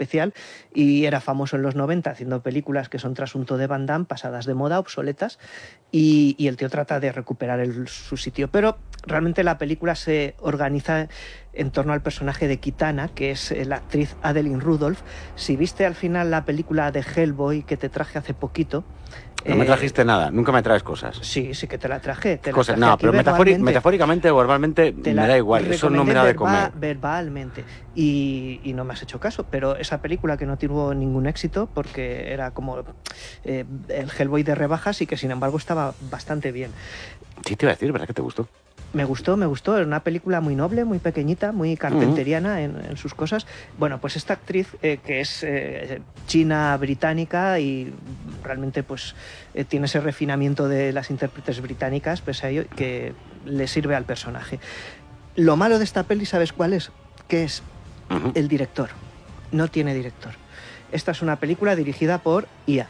especial y era famoso en los 90 haciendo películas que son trasunto de Van Damme, pasadas de moda, obsoletas, y el tío trata de recuperar su sitio. Pero realmente la película se organiza en torno al personaje de Kitana, que es la actriz Adeline Rudolph. Si viste al final la película de Hellboy que te traje hace poquito... No me trajiste nada, nunca me traes cosas. Sí que te la traje. No, pero metafóricamente o verbalmente me da igual, eso no me da de comer. Verbalmente. Y no me has hecho caso, pero esa película que no tuvo ningún éxito porque era como el Hellboy de rebajas y que sin embargo estaba bastante bien. Sí, te iba a decir, ¿verdad que te gustó? Me gustó, era una película muy noble, muy pequeñita, muy carpenteriana en sus cosas. Bueno, pues esta actriz que es china-británica y realmente pues tiene ese refinamiento de las intérpretes británicas, pese a ello, que le sirve al personaje. Lo malo de esta peli, ¿sabes cuál es? Que es el director. No tiene director. Esta es una película dirigida por IA.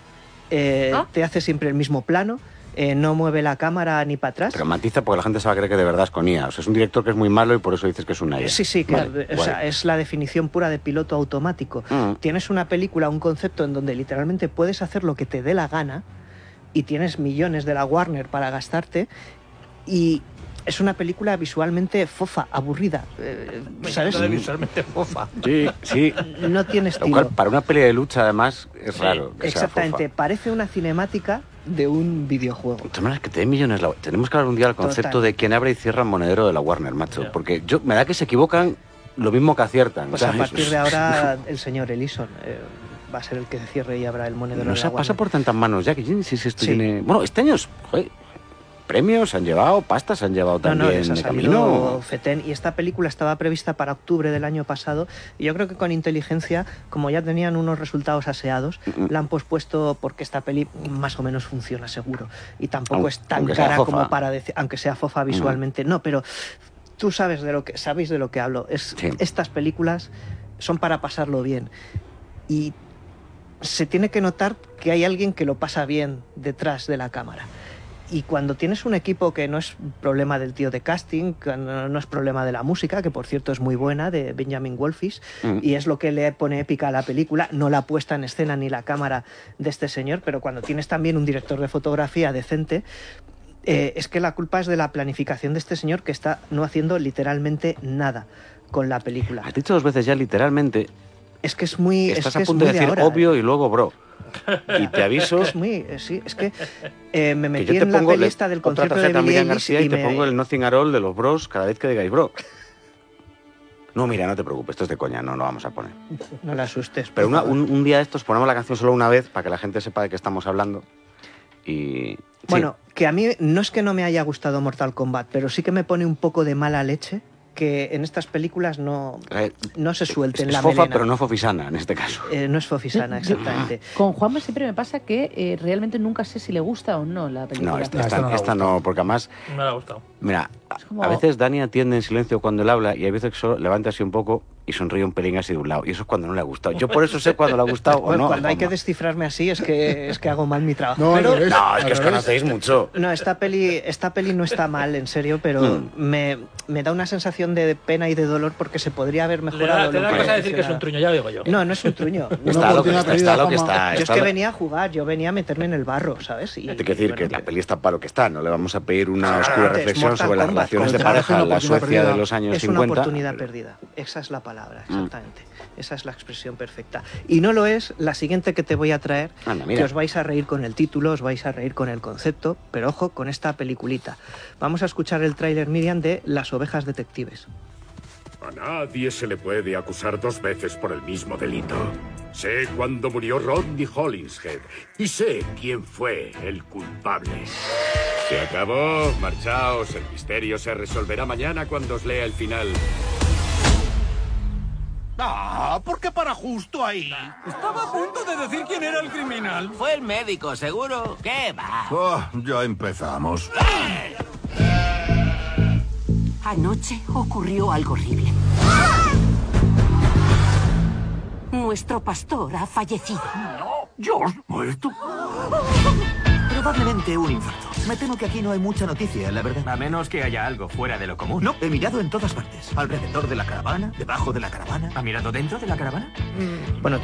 Te hace siempre el mismo plano. No mueve la cámara ni para atrás. Pero matiza porque la gente se va a creer que de verdad es con IA. O sea, es un director que es muy malo y por eso dices que es una IA. Sí, vale, o sea, es la definición pura de piloto automático. Tienes una película, un concepto en donde literalmente puedes hacer lo que te dé la gana y tienes millones de la Warner para gastarte y es una película visualmente fofa, aburrida. ¿Sabes? Visualmente fofa. Sí. No tiene estilo. Lo cual, para una peli de lucha, además, es raro. Que exactamente. sea fofa. Parece una cinemática de un videojuego. De todas maneras, que te den millones. Tenemos que hablar un día del concepto de quién abre y cierra el monedero de la Warner, macho. Yeah. Porque me da que se equivocan lo mismo que aciertan. Pues a partir de ahora, el señor Ellison va a ser el que cierre y abra el monedero de la Warner. No se pasa por tantas manos ya, que si esto tiene... Bueno, este año es... Joder, premios se han llevado, pastas se han llevado también les ha de salido camino. Fetén, y esta película estaba prevista para octubre del año pasado y yo creo que con inteligencia, como ya tenían unos resultados aseados, la han pospuesto porque esta peli más o menos funciona seguro y tampoco es tan cara como para decir, aunque sea fofa visualmente, no, pero tú sabéis de lo que hablo. Estas películas son para pasarlo bien y se tiene que notar que hay alguien que lo pasa bien detrás de la cámara. Y cuando tienes un equipo que no es problema del tío de casting, que no es problema de la música, que por cierto es muy buena, de Benjamin Wolfish, y es lo que le pone épica a la película, no la puesta en escena ni la cámara de este señor, pero cuando tienes también un director de fotografía decente, es que la culpa es de la planificación de este señor que está no haciendo literalmente nada con la película. Has dicho 2 veces ya literalmente. Es que es muy... Estás a punto de decir obvio y luego bro. Y te aviso... Es que me metí en la pelista del concierto de Billie Eilish y te pongo el Nothing at All de los Bros cada vez que digáis bro. No, mira, no te preocupes, esto es de coña, no lo vamos a poner. No le asustes. Pero un día de estos ponemos la canción solo una vez para que la gente sepa de qué estamos hablando. Y... Bueno, que a mí no es que no me haya gustado Mortal Kombat, pero sí que me pone un poco de mala leche que en estas películas no se suelten la melena. Es fofa, pero no fofisana en este caso. No es fofisana, exactamente. Con Juanma siempre me pasa que realmente nunca sé si le gusta o no la película. No, esta no, porque además... No le ha gustado. Mira, a veces Dani atiende en silencio cuando él habla y a veces que solo levanta así un poco y sonríe un pelín así de un lado. Y eso es cuando no le ha gustado. Yo por eso sé cuando le ha gustado o no. Cuando hay que descifrarme así es que hago mal mi trabajo. No, es que os conocéis mucho. No, esta peli no está mal, en serio, pero me da una sensación de pena y de dolor porque se podría haber mejorado. Te da cosa decir que es un truño, ya lo digo yo. No es un truño. Está lo que está. Yo es que venía a jugar, yo venía a meterme en el barro, ¿sabes? Hay que decir que la peli está para lo que está, no le vamos a pedir una oscura reflexión sobre las relaciones de pareja en la Suecia de los años 50. Es una oportunidad perdida, esa es la palabra, exactamente. Esa es la expresión perfecta. Y no lo es la siguiente que te voy a traer, que os vais a reír con el título, os vais a reír con el concepto, pero ojo con esta peliculita. Vamos a escuchar el tráiler, Miriam, de Las ovejas detectives. A nadie se le puede acusar 2 veces por el mismo delito. Sé cuándo murió Rodney Hollingshead y sé quién fue el culpable. Se acabó, marchaos. El misterio se resolverá mañana cuando os lea el final. ¿Por qué para justo ahí? Estaba a punto de decir quién era el criminal. Fue el médico, seguro. ¿Qué va? Ya empezamos. Anoche ocurrió algo horrible. Nuestro pastor ha fallecido. No, George, ¿muerto? Probablemente un infarto. Me temo que aquí no hay mucha noticia, la verdad. A menos que haya algo fuera de lo común. No, he mirado en todas partes. Alrededor de la caravana, debajo de la caravana. ¿Ha mirado dentro de la caravana? Bueno,